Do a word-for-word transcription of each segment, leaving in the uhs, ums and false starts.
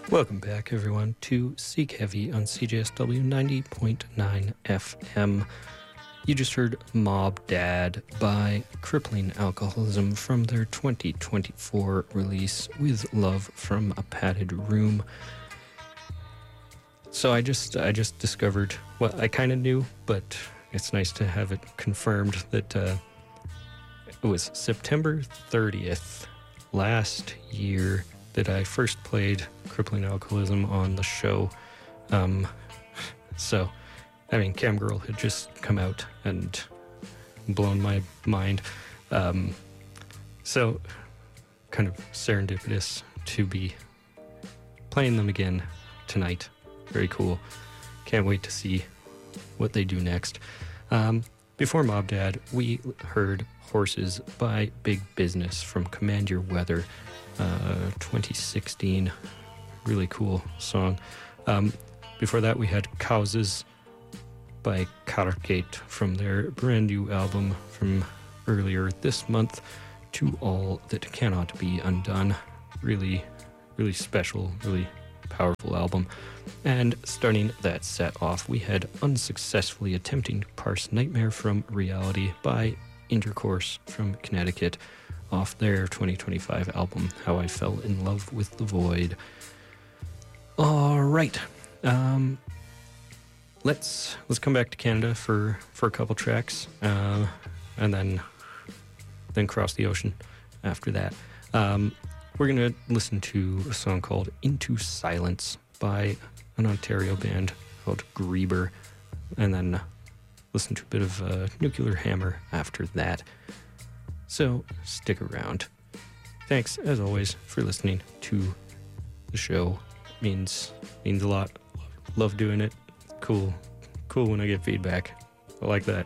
Welcome back, everyone, to Seek Heavy on C J S W ninety point nine F M. You just heard Mob Dad by Crippling Alcoholism from their twenty twenty-four release With Love from a Padded Room. So I just I just discovered what I kind of knew, but it's nice to have it confirmed that uh, it was September thirtieth last year that I first played Crippling Alcoholism on the show. Um, so, I mean, Cam Girl had just come out and blown my mind. Um, so, kind of serendipitous to be playing them again tonight. Very cool. Can't wait to see what they do next. Um, before Mob Dad, we heard Horses by Big Business from Command Your Weather. Uh, twenty sixteen, really cool song. Um, before that, we had Causes by Cargate from their brand new album from earlier this month, To All That Cannot Be Undone. Really, really special, really powerful album. And starting that set off, we had Unsuccessfully Attempting to Parse Nightmare from Reality by Intercourse from Connecticut, off their twenty twenty-five album, How I Fell in Love with the Void. All right. Um, let's let's come back to Canada for, for a couple tracks, uh, and then then cross the ocean after that. Um, we're going to listen to a song called Into Silence by an Ontario band called Grieber, and then listen to a bit of uh, Nuclear Hammer after that. So stick around. Thanks, as always, for listening to the show. It means means a lot. Love doing it. Cool. Cool when I get feedback. I like that.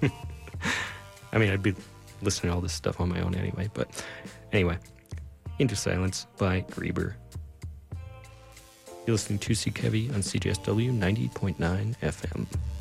I mean, I'd be listening to all this stuff on my own anyway. But anyway, Into Silence by Grieber. You're listening to Seek Heavy on C J S W ninety point nine F M.